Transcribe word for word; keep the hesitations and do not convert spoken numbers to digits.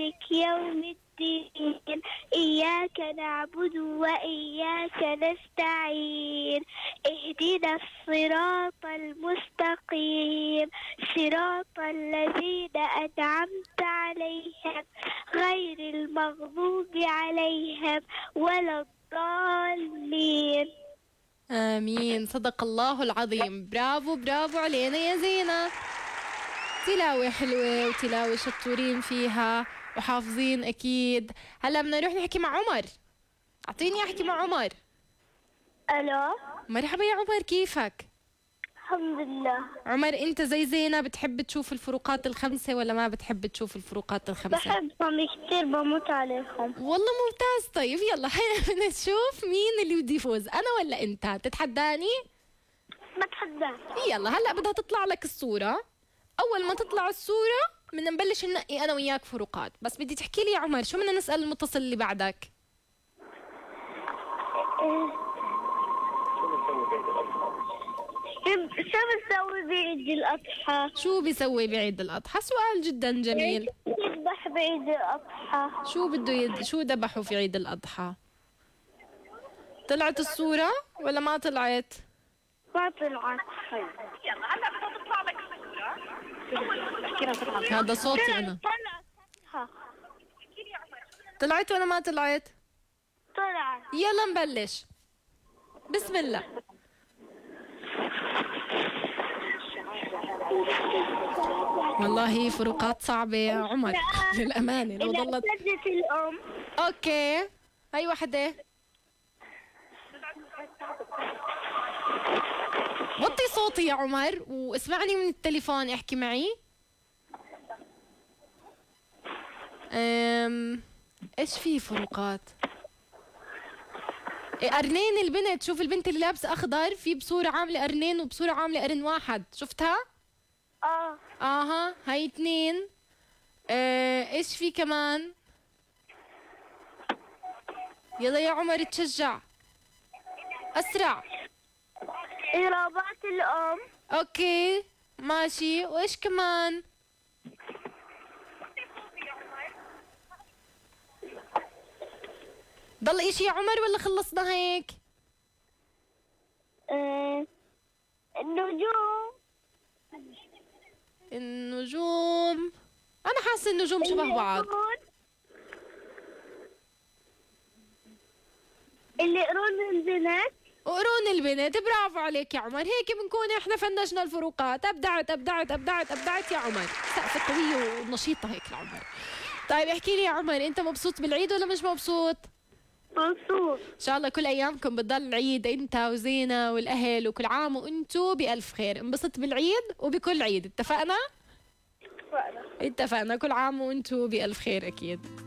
مالك يوم الدين إياك نعبد وإياك نستعين اهدنا الصراط المستقيم صراط الذين أنعمت عليهم غير المغضوب عليهم ولا الضالين. آمين. صدق الله العظيم. برافو برافو علينا يا زينة. تلاوة حلوة وتلاوة شطورين فيها وحافظين أكيد. هلا بدنا نروح نحكي مع عمر. أعطيني أحكي مع عمر. ألو. مرحبا يا عمر، كيفك؟ الحمد لله. عمر، أنت زي زينة بتحب تشوف الفروقات الخمسة ولا ما بتحب تشوف الفروقات الخمسة؟ بحبهم كتير، بموت عليهم. والله ممتاز. طيب يلا هيا نشوف مين اللي بده يفوز، أنا ولا أنت؟ تتحداني؟ بتحداك. يلا هلا بدها تطلع لك الصورة. أول ما تطلع الصورة بدنا نبلش ننقي أنا وياك فروقات، بس بدي تحكي لي يا عمر شو بدنا نسأل المتصل اللي بعدك؟ شو بتسوي بعيد الأضحى؟ شو بيسوي بعيد الأضحى؟ سؤال جدا جميل. يذبح بعيد الأضحى. شو بده يد... شو ذبحوا في عيد الأضحى؟ طلعت الصورة ولا ما طلعت؟ ما طلعت. يلا هلا بدها تطلع لك الصورة. هذا صوتي أنا. طلعت. طلعت ولا ما طلعت؟ طلعت. يلا نبلش. بسم الله. والله فروقات صعبة يا عمر للأمانة. لو ضلت الأم. أوكي هاي وحدة. وطي صوتي يا عمر واسمعني من التليفون، احكي معي. أم... ايش في فروقات؟ قرنين البنت. شوف البنت اللي لابسة أخضر، في بصورة عاملة قرنين وبصورة عاملة قرن واحد، شفتها؟ اه. اها هاي اثنين. اه ايش في كمان؟ يلا يا عمر تشجع اسرع. إرابات الأم. اوكي ماشي. وايش كمان؟ ضل اشي يا عمر ولا خلصنا هيك؟ آه. النجوم. النجوم. انا حاسه النجوم شبه بعض. اللي قرون البنات. وقرون البنت. برافو عليك يا عمر. هيك بنكون احنا فنشنا الفروقات. ابدعت ابدعت ابدعت ابدعت يا عمر. سقفة قوية ونشيطة هيك لعمر. طيب احكي لي يا عمر، انت مبسوط بالعيد ولا مش مبسوط؟ مبسوط. ان شاء الله كل ايامكم بتضل العيد انت وزينة والاهل، وكل عام وانتو بألف خير. انبسط بالعيد وبكل عيد. اتفقنا؟ اتفقنا. اتفقنا. كل عام وانتو بألف خير اكيد.